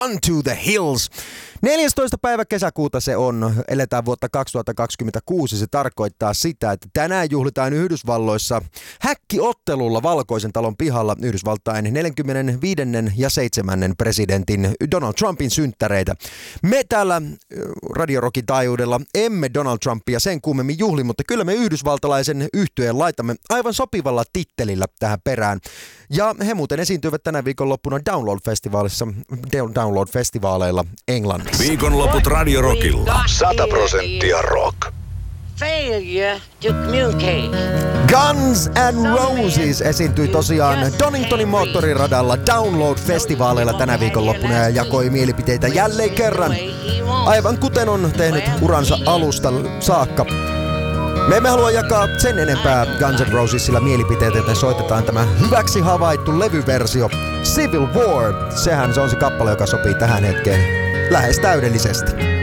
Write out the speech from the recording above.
Unto the Hills. 14. päivä kesäkuuta se on. Eletään vuotta 2026. Se tarkoittaa sitä, että tänään juhlitaan Yhdysvalloissa häkkiottelulla Valkoisen talon pihalla Yhdysvaltain 45. ja 7. presidentin Donald Trumpin synttäreitä. Me täällä Radio Rockin taajuudella emme Donald Trumpia sen kummemmin juhli, mutta kyllä me yhdysvaltalaisen yhtyeen laitamme aivan sopivalla tittelillä tähän perään. Ja he muuten esiintyivät tänä viikonloppuna Download-festivaaleilla Englannissa. Viikonloput Radio Rockilla. 100% rock. Failure to communicate. Guns N' Roses esiintyi tosiaan Doningtonin moottoriradalla Download-festivaaleilla tänä viikonloppuna ja jakoi mielipiteitä jälleen kerran, aivan kuten on tehnyt uransa alusta saakka. Me emme halua jakaa sen enempää Guns N' Rosesilla mielipiteitä, joten soitetaan tämä hyväksi havaittu levyversio Civil War. Sehän se on se kappale, joka sopii tähän hetkeen lähes täydellisesti.